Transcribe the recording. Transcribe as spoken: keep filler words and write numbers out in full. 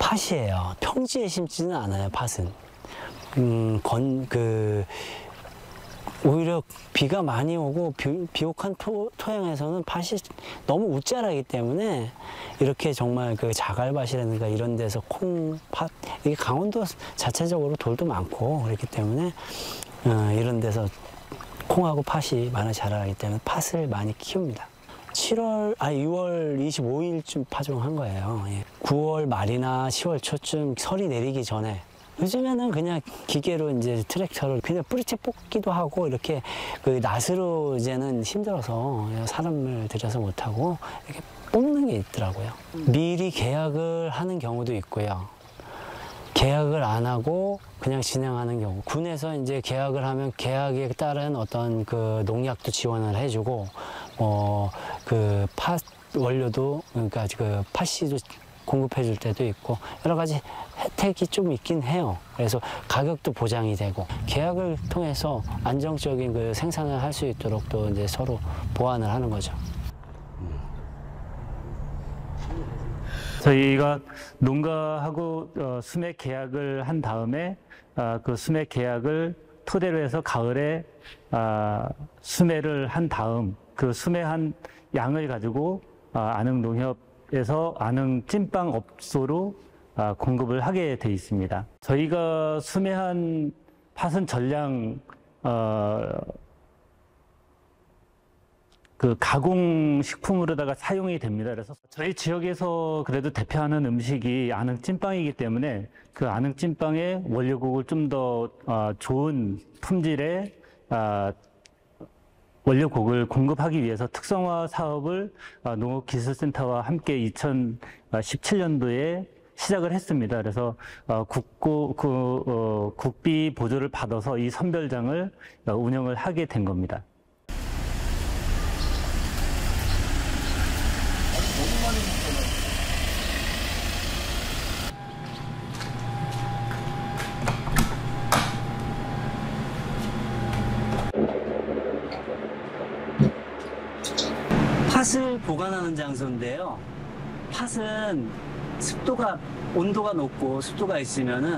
팥이에요. 평지에 심지는 않아요, 팥은. 음, 건, 그, 오히려 비가 많이 오고 비, 비옥한 토, 토양에서는 팥이 너무 웃자라기 때문에 이렇게 정말 그 자갈밭이라든가 이런 데서 콩, 팥, 이게 강원도 자체적으로 돌도 많고 그렇기 때문에 어, 이런 데서 콩하고 팥이 많이 자라기 때문에 팥을 많이 키웁니다. 칠월, 아, 유월 이십오일쯤 파종한 거예요. 예. 구월 말이나 시월 초쯤 설이 내리기 전에. 요즘에는 그냥 기계로 이제 트랙터를 그냥 뿌리채 뽑기도 하고 이렇게 그 낫으로 이제는 힘들어서 사람을 들여서 못하고 이렇게 뽑는 게 있더라고요. 미리 계약을 하는 경우도 있고요. 계약을 안 하고 그냥 진행하는 경우. 군에서 이제 계약을 하면 계약에 따른 어떤 그 농약도 지원을 해주고, 어, 그 팥 원료도, 그러니까 그 팥씨도 공급해 줄 때도 있고, 여러 가지 혜택이 좀 있긴 해요. 그래서 가격도 보장이 되고, 계약을 통해서 안정적인 그 생산을 할 수 있도록 또 이제 서로 보완을 하는 거죠. 저희가 농가하고 어, 수매 계약을 한 다음에 어, 그 수매 계약을 토대로 해서 가을에 어, 수매를 한 다음 그 수매한 양을 가지고 어, 안흥농협에서 안흥 찐빵 업소로 어, 공급을 하게 돼 있습니다. 저희가 수매한 팥은 전량 어, 그 가공식품으로다가 사용이 됩니다. 그래서 저희 지역에서 그래도 대표하는 음식이 안흥 찐빵이기 때문에 그 안흥 찐빵의 원료국을 좀 더 어, 좋은 품질의 어, 원료국을 공급하기 위해서 특성화 사업을 어, 농업기술센터와 함께 이천십칠년도에 시작을 했습니다. 그래서 어, 국고 그 어, 국비 보조를 받아서 이 선별장을 어, 운영을 하게 된 겁니다. 팥을 보관하는 장소인데요. 팥은 습도가, 온도가 높고 습도가 있으면은